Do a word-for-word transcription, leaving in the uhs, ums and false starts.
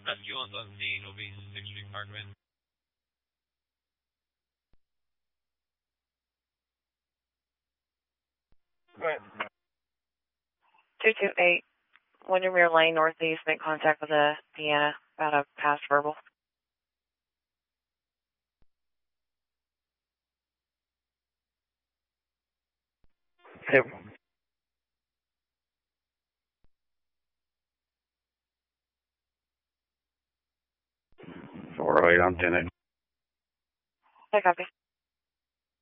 ambulance on scene will be six Street Parkman. Right. two two eight, Windermere Lane Northeast, make contact with a Deanna about a past verbal. Yep. four oh eight, I'm ten eight. I copy.